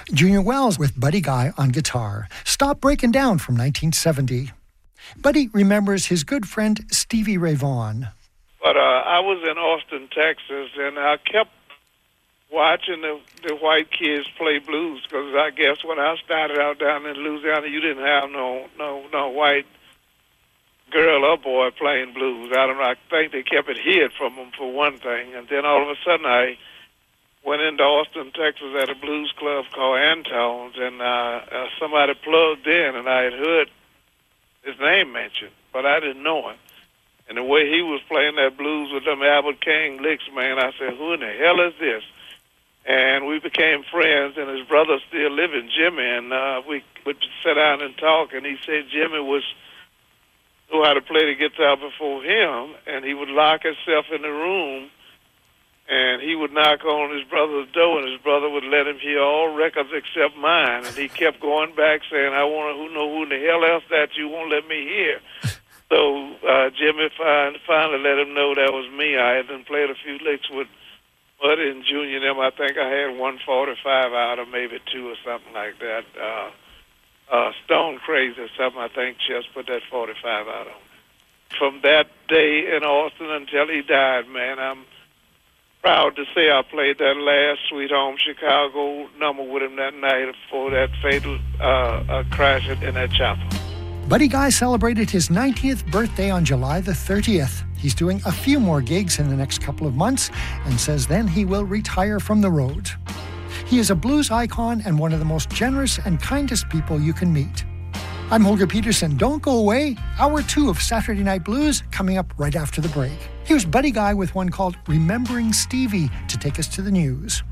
Junior Wells with Buddy Guy on guitar. Stop Breaking Down from 1970. Buddy remembers his good friend Stevie Ray Vaughan. But I was in Austin, Texas, and I kept watching the white kids play blues, because I guess when I started out down in Louisiana, you didn't have no white girl or boy playing blues. I think they kept it hid from them for one thing. And then all of a sudden I went into Austin, Texas at a blues club called Antone's, and somebody plugged in, and I had heard his name mentioned, but I didn't know him. And the way he was playing that blues with them Albert King licks, man, I said, who in the hell is this? And we became friends, and his brother still living, Jimmy, and we would sit down and talk, and he said Jimmy knew how to play the guitar before him, and he would lock himself in the room, and he would knock on his brother's door, and his brother would let him hear all records except mine, and he kept going back saying, I want to know who in the hell else that you won't let me hear. So Jimmy finally let him know that was me. I had done played a few licks with Buddy and Junior and them. I think I had 145 out of maybe two or something like that. Stone Crazy or something, I think just put that 45 out on. From that day in Austin until he died, man, I'm proud to say I played that last Sweet Home Chicago number with him that night before that fatal crash in that chapel. Buddy Guy celebrated his 90th birthday on July the 30th. He's doing a few more gigs in the next couple of months and says then he will retire from the road. He is a blues icon and one of the most generous and kindest people you can meet. I'm Holger Peterson. Don't go away. Hour 2 of Saturday Night Blues coming up right after the break. Here's Buddy Guy with one called Remembering Stevie to take us to the news.